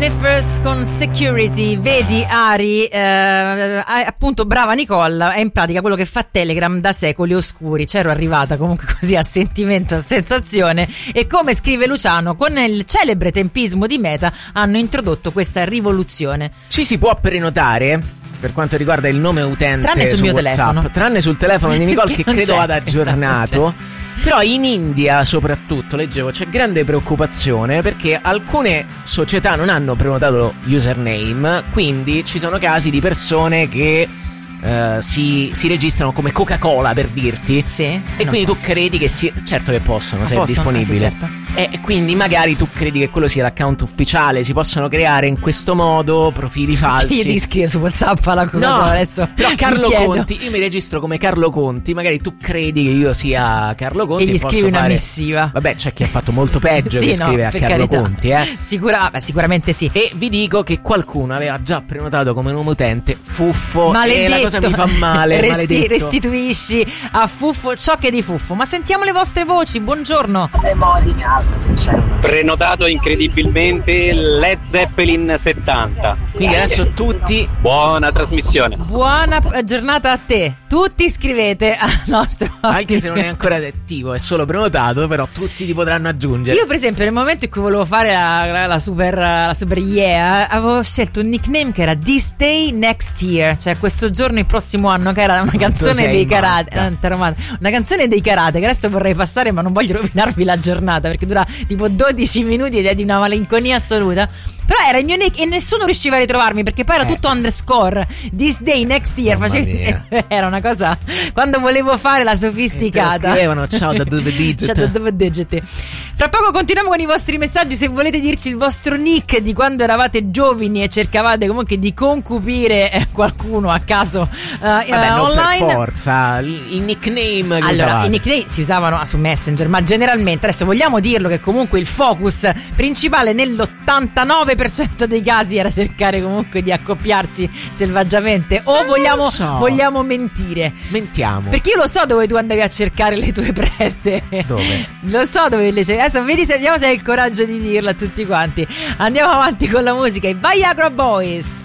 Sniffers con Security. Vedi Ari, appunto brava Nicole, è in pratica quello che fa Telegram da secoli oscuri. C'ero arrivata comunque così a sentimento, a sensazione, e come scrive Luciano, con il celebre tempismo di Meta hanno introdotto questa rivoluzione. Ci si può prenotare per quanto riguarda il nome utente tranne sul mio WhatsApp, telefono, tranne sul telefono di Nicole che credo vada aggiornato. Però in India soprattutto, leggevo, c'è grande preoccupazione perché alcune società non hanno prenotato username, quindi ci sono casi di persone che si registrano come Coca-Cola, per dirti, sì, e quindi tu credi che sia, certo che possono, se è disponibile, sì, certo. E quindi magari tu credi che quello sia l'account ufficiale. Si possono creare in questo modo profili falsi. Chi gli scrive su WhatsApp alla Coca-Cola? No, adesso però Carlo Conti, io mi registro come Carlo Conti, magari tu credi che io sia Carlo Conti e gli posso scrivi una fare... missiva. Vabbè, c'è chi ha fatto molto peggio sì, che scrive a per Carlo carità. Conti, sicuramente sì. E vi dico che qualcuno aveva già prenotato come nome utente Fuffo. Maledetto. E la cosa mi fa male. Maledetto. Restituisci a Fuffo ciò che è di Fuffo. Ma sentiamo le vostre voci, buongiorno. Prenotato incredibilmente Led Zeppelin 70. Quindi adesso tutti... Buona trasmissione. Buona giornata a te. Tutti scrivete al nostro... Anche se non è ancora attivo, è solo prenotato, però tutti ti potranno aggiungere. Io per esempio nel momento in cui volevo fare la super yeah, avevo scelto un nickname che era This Day Next Year, cioè questo giorno il prossimo anno, che era una canzone dei Karate. Una canzone dei Karate che adesso vorrei passare, ma non voglio rovinarvi la giornata perché dura tipo 12 minuti ed è di una malinconia assoluta. Però era il mio nick e nessuno riusciva a ritrovarmi perché poi era tutto underscore This Day Next Year. Era una cosa, quando volevo fare la sofisticata, scrivevano ciao da dove digit. Ciao da dove digit. Fra poco continuiamo con i vostri messaggi. Se volete dirci il vostro nick di quando eravate giovani e cercavate comunque di concupire qualcuno a caso vabbè, online, non per forza il nickname che allora usavate. I nickname si usavano su Messenger, ma generalmente, adesso vogliamo dirlo che comunque il focus principale nell'89% dei casi era cercare comunque di accoppiarsi selvaggiamente. O vogliamo mentire? Mentiamo. Perché io lo so dove tu andavi a cercare le tue prede. Dove? Lo so dove le cercavi. Adesso vediamo se hai il coraggio di dirlo a tutti quanti. Andiamo avanti con la musica. I Viagra Boys.